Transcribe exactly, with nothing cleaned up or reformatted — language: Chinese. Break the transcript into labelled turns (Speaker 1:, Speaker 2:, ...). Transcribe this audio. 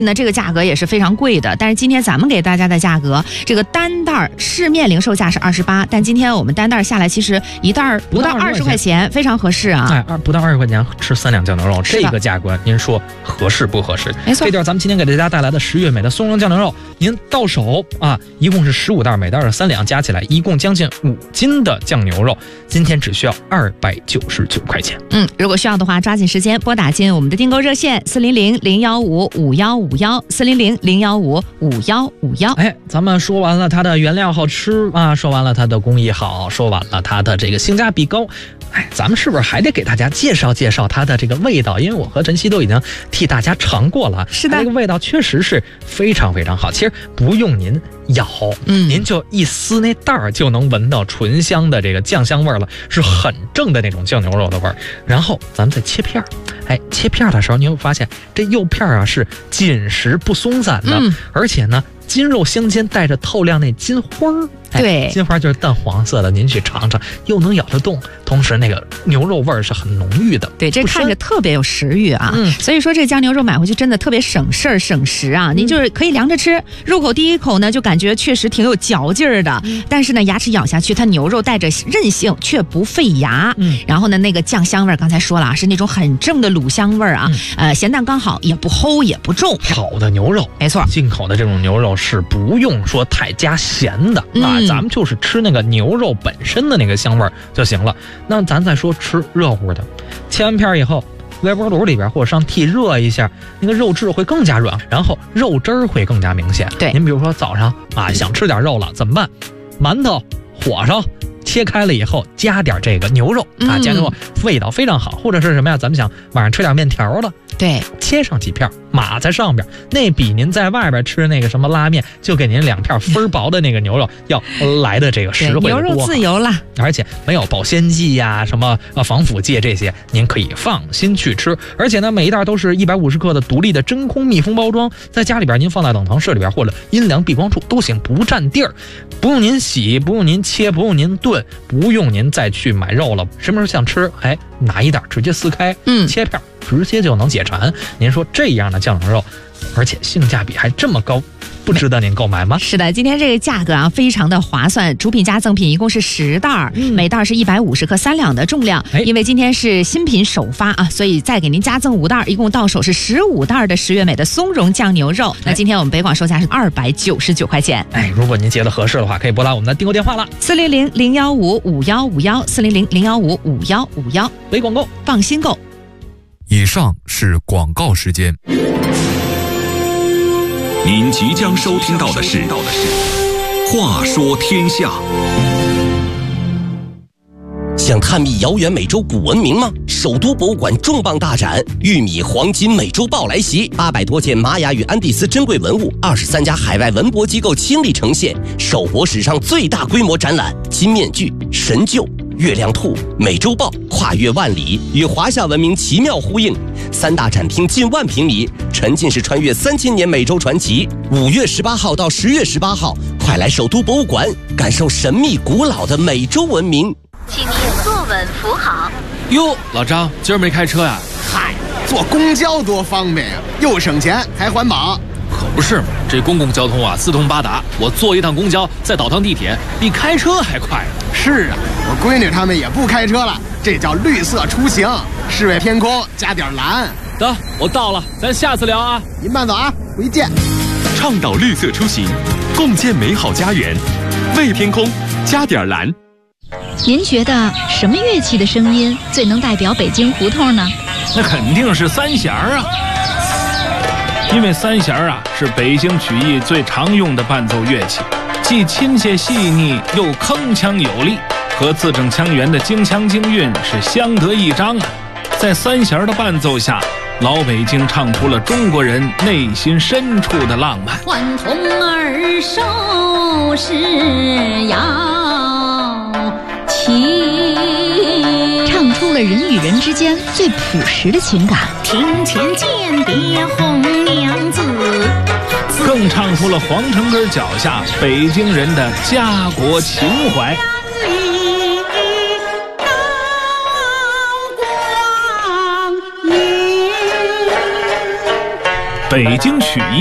Speaker 1: 那这个价格也是非常贵的，但是今天咱们给大家的价格，这个单袋市面零售价是二十八，但今天我们单袋下来，其实一袋不到二十块钱，非常合适啊！
Speaker 2: 哎，二不到二十块钱吃三两酱牛肉，这个价格您说合适不合适？
Speaker 1: 没错，
Speaker 2: 这就是咱们今天给大家带来的十月美的松茸酱牛肉，您到手啊，一共是十五袋，每袋是三两，加起来一共将近五斤的酱牛肉，今天只需要二百九十九块钱。
Speaker 1: 嗯，如果需要的话，抓紧时间拨打进我们的订购热线四零零零幺五五幺五幺四零零零幺五五幺五幺。
Speaker 2: 哎，咱们说完了它的原料好吃啊，说完了它的工艺好，说完了它的这个性价比高。哎，咱们是不是还得给大家介绍介绍它的这个味道？因为我和晨曦都已经替大家尝过了，
Speaker 1: 是的，
Speaker 2: 这个味道确实是非常非常好。其实不用您咬，嗯，您就一撕那袋儿就能闻到醇香的这个酱香味了，是很正的那种酱牛肉的味儿。然后咱们再切片儿，哎，切片儿的时候你会发现这肉片啊是紧实不松散的，嗯、而且呢筋肉相间，带着透亮那金花儿。
Speaker 1: 对，
Speaker 2: 金花就是淡黄色的，您去尝尝，又能咬得动，同时那个牛肉味儿是很浓郁的。
Speaker 1: 对，这看着特别有食欲啊。
Speaker 2: 嗯，
Speaker 1: 所以说这酱牛肉买回去真的特别省事儿省时啊。嗯、您就是可以凉着吃，入口第一口呢就感觉确实挺有嚼劲儿的，嗯、但是呢牙齿咬下去，它牛肉带着韧性却不费牙。嗯，然后呢那个酱香味儿刚才说了是那种很正的卤香味儿啊，嗯、呃咸淡刚好，也不齁也不重。
Speaker 2: 好的牛肉，
Speaker 1: 没错，
Speaker 2: 进口的这种牛肉是不用说太加咸的、嗯、啊。咱们就是吃那个牛肉本身的那个香味就行了。那咱再说吃热乎的，切完片以后微波炉里边或者上屉热一下，那个肉质会更加软，然后肉汁儿会更加明显。
Speaker 1: 对，
Speaker 2: 您比如说早上啊想吃点肉了怎么办？馒头火烧切开了以后加点这个牛肉啊，加牛肉味道非常好。或者是什么呀？咱们想晚上吃点面条了，
Speaker 1: 对，
Speaker 2: 切上几片码在上边，那比您在外边吃那个什么拉面就给您两片分薄的那个牛肉要来的这个实惠的多。
Speaker 1: 牛肉自由了，
Speaker 2: 而且没有保鲜剂呀、什么呃防腐剂这些，您可以放心去吃。而且呢，每一袋都是一百五十克的独立的真空密封包装，在家里边您放在冷藏室里边或者阴凉避光处都行，不占地儿，不用您洗，不用您切，不用您炖，不用您再去买肉了。什么时候想吃，哎，拿一袋直接撕开，嗯，切片直接就能解馋。您说这样的酱牛肉，而且性价比还这么高，不值得您购买吗？
Speaker 1: 是的，今天这个价格啊非常的划算，主品加赠品一共是十袋，嗯、每袋是一百五十克，三两的重量。因为今天是新品首发啊，所以再给您加赠五袋，一共到手是十五袋的十月美的松茸酱牛肉。那今天我们北广售价是二百九十九块钱。
Speaker 2: 哎，如果您觉得合适的话，可以拨打我们的订购电话了，
Speaker 1: 四零零零幺五五幺五幺四零零零幺五五幺五幺。
Speaker 2: 微广购，
Speaker 1: 放心购。
Speaker 3: 以上是广告时间。
Speaker 4: 您即将收听到的是《话说天下》。
Speaker 5: 想探秘遥远美洲古文明吗？首都博物馆重磅大展“玉米黄金美洲豹”来袭，八百多件玛雅与安第斯珍贵文物，二十三家海外文博机构倾力呈现，首博史上最大规模展览，金面具、神鹫、月亮兔、美洲豹跨越万里，与华夏文明奇妙呼应。三大展厅近万平米，沉浸式穿越三千年美洲传奇。五月十八号到十月十八号，快来首都博物馆，感受神秘古老的美洲文明。
Speaker 6: 请您坐稳扶好。
Speaker 7: 哟，老张，今儿没开车呀？
Speaker 8: 嗨，坐公交多方便呀，又省钱还环保。
Speaker 7: 可不是嘛，这公共交通啊四通八达，我坐一趟公交再倒趟地铁，比开车还快呢。
Speaker 8: 是啊，我闺女他们也不开车了，这叫绿色出行，视为天空加点蓝。
Speaker 7: 得，我到了，咱下次聊啊。
Speaker 8: 您慢走啊，回见。
Speaker 4: 倡导绿色出行，共建美好家园，为天空加点蓝。
Speaker 9: 您觉得什么乐器的声音最能代表北京胡同呢？
Speaker 7: 那肯定是三弦儿啊，因为三弦儿啊是北京曲艺最常用的伴奏乐器，既亲切细腻又铿锵有力，和字正腔圆的京腔京韵是相得益彰啊。在三弦的伴奏下，老北京唱出了中国人内心深处的浪漫。
Speaker 10: 唤童儿收拾要齐，
Speaker 9: 唱出了人与人之间最朴实的情感。
Speaker 10: 庭前见别红娘子，
Speaker 7: 更唱出了皇城根脚下北京人的家国情怀。 北京曲艺。